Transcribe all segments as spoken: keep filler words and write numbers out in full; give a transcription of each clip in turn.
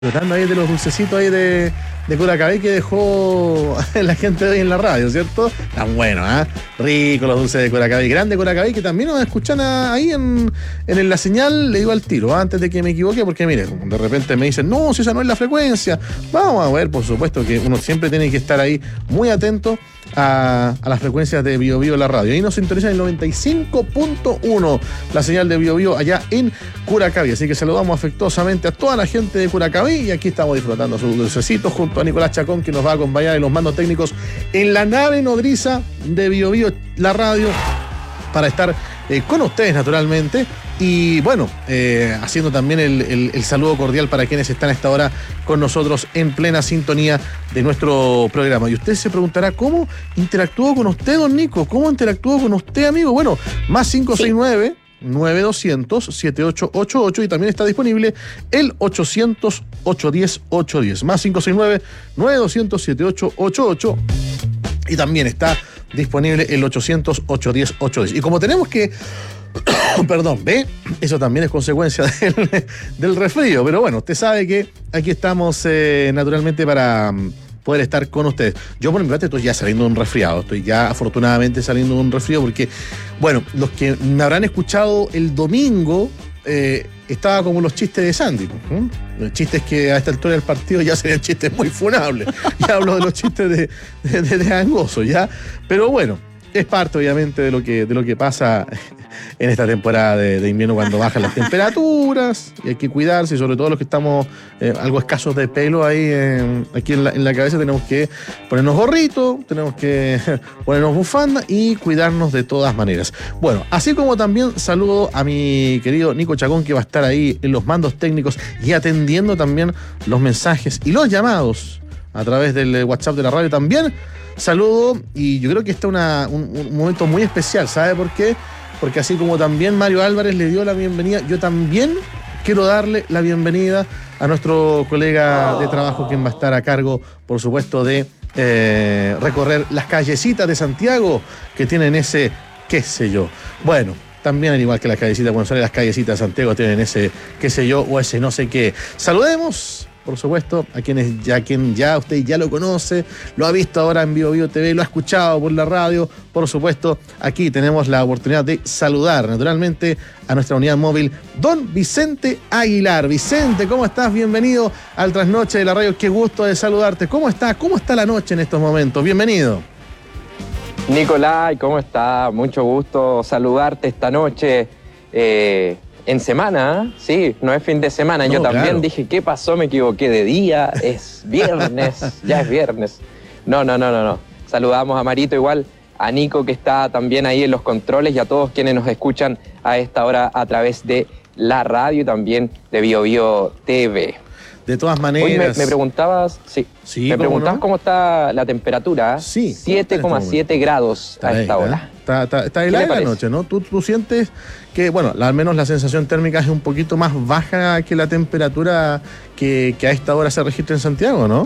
Tratando ahí de los dulcecitos ahí de, de Curacaví que dejó la gente de hoy en la radio, ¿cierto? Tan bueno, ¿ah? ¿eh? Rico los dulces de Curacaví. Grande Curacaví, que también nos escuchan a, ahí en, en la señal. Le digo al tiro, antes de que me equivoque, porque mire, de repente me dicen, no, si esa no es la frecuencia. Vamos a ver, por supuesto que uno siempre tiene que estar ahí muy atento a, a las frecuencias de Bio Bio la radio. Ahí nos sintonizan el noventa y cinco punto uno, la señal de Bio Bio allá en Curacaví. Así que saludamos afectuosamente a toda la gente de Curacaví y aquí estamos disfrutando sus dulcecitos junto a Nicolás Chacón, que nos va a acompañar en los mandos técnicos en la nave nodriza de Bio Bio la radio para estar eh, con ustedes naturalmente. Y bueno, eh, haciendo también el, el, el saludo cordial para quienes están a esta hora con nosotros en plena sintonía de nuestro programa. Y usted se preguntará, ¿cómo interactúo con usted, don Nico? ¿Cómo interactúo con usted, amigo? Bueno, más cinco seis nueve, nueve dos cero cero, siete ocho ocho ocho y también está disponible el ochocientos, ochocientos diez, ochocientos diez. Más cinco seis nueve, nueve dos cero cero, siete ocho ocho ocho y también está disponible el ochocientos, ochocientos diez, ochocientos diez. Y como tenemos que... Perdón, ¿ve? Eso también es consecuencia del, del resfrío. Pero bueno, usted sabe que aquí estamos eh, naturalmente para poder estar con ustedes. Yo por mi parte estoy ya saliendo de un resfriado. Estoy ya afortunadamente saliendo de un resfrío porque, bueno, los que me habrán escuchado el domingo, eh, estaba como los chistes de Sandy. ¿eh? Los chistes que a esta altura del partido ya serían chistes muy funables. Ya hablo de los chistes de, de, de, de Angoso, ¿ya? Pero bueno, es parte obviamente de lo que, de lo que pasa en esta temporada de, de invierno cuando bajan las temperaturas y hay que cuidarse, y sobre todo los que estamos eh, algo escasos de pelo ahí eh, aquí en la, en la cabeza tenemos que ponernos gorrito, tenemos que ponernos bufanda y cuidarnos de todas maneras. Bueno, así como también saludo a mi querido Nico Chacón, que va a estar ahí en los mandos técnicos y atendiendo también los mensajes y los llamados a través del WhatsApp de la radio también. Saludo, y yo creo que este es una, un, un momento muy especial, ¿sabe por qué? Porque así como también Mario Álvarez le dio la bienvenida, yo también quiero darle la bienvenida a nuestro colega de trabajo, quien va a estar a cargo, por supuesto, de eh, recorrer las callecitas de Santiago que tienen ese qué sé yo. Bueno, también al igual que las callecitas de Buenos Aires, las callecitas de Santiago tienen ese qué sé yo o ese no sé qué. Saludemos, por supuesto, a quienes ya, quien ya usted ya lo conoce, lo ha visto ahora en Bio Bio T V, lo ha escuchado por la radio. Por supuesto, aquí tenemos la oportunidad de saludar naturalmente a nuestra unidad móvil, don Vicente Aguilar. Vicente, ¿cómo estás? Bienvenido al Trasnoche de la Radio. Qué gusto de saludarte. ¿Cómo estás? ¿Cómo está la noche en estos momentos? Bienvenido. Nicolás, ¿cómo está? Mucho gusto saludarte esta noche. Eh... En semana, ¿eh? Sí, no es fin de semana. No, yo también claro. Dije, ¿qué pasó? Me equivoqué de día, es viernes, ya es viernes. No, no, no, no, no. Saludamos a Marito, igual a Nico, que está también ahí en los controles, y a todos quienes nos escuchan a esta hora a través de la radio y también de Bio Bio T V. De todas maneras... Hoy me, me preguntabas, sí, sí me preguntabas no? cómo está la temperatura. Sí. siete coma siete grados está a esta ahí, hora. ¿eh? Está, está, está helada la noche, ¿no? ¿Tú, tú sientes que, bueno, al menos la sensación térmica es un poquito más baja que la temperatura que, que a esta hora se registra en Santiago, ¿no?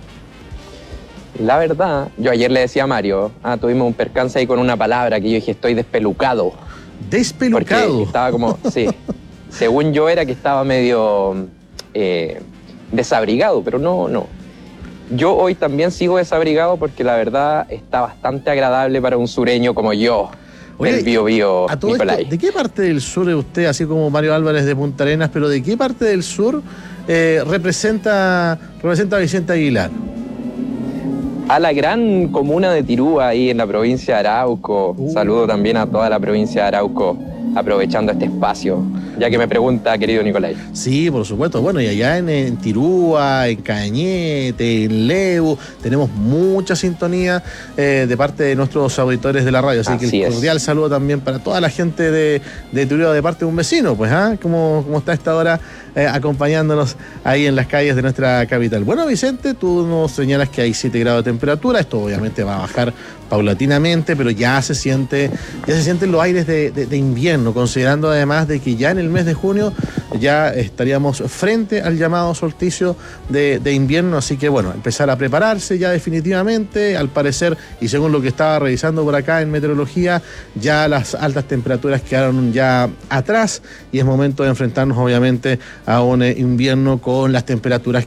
La verdad, yo ayer le decía a Mario, ah, tuvimos un percance ahí con una palabra que yo dije, estoy despelucado. ¿Despelucado? Porque estaba como, sí, según yo era que estaba medio eh, desabrigado, pero no, no. Yo hoy también sigo desabrigado porque la verdad está bastante agradable para un sureño como yo. Oye, del Bio Bio, Nicolás. ¿De qué parte del sur es usted, así como Mario Álvarez de Punta Arenas, pero de qué parte del sur eh, representa, representa a Vicente Aguilar? A la gran comuna de Tirúa, ahí en la provincia de Arauco. Uh. Saludo también a toda la provincia de Arauco, aprovechando este espacio, ya que me pregunta, querido Nicolás. Sí, por supuesto. Bueno, y allá en, en Tirúa, en Cañete, en Lebu, tenemos mucha sintonía eh, de parte de nuestros auditores de la radio. Así, Así que el cordial es. saludo también para toda la gente de, de Tirúa, de parte de un vecino, pues, ¿ah? ¿eh? Como, como está a esta hora eh, acompañándonos ahí en las calles de nuestra capital. Bueno, Vicente, tú nos señalas que hay siete grados de temperatura. Esto obviamente va a bajar paulatinamente, pero ya se siente, ya se sienten los aires de, de, de invierno, considerando además de que ya en el el mes de junio ya estaríamos frente al llamado solsticio de, de invierno, así que bueno, empezar a prepararse ya definitivamente. Al parecer, y según lo que estaba revisando por acá en meteorología, ya las altas temperaturas quedaron ya atrás y es momento de enfrentarnos obviamente a un invierno con las temperaturas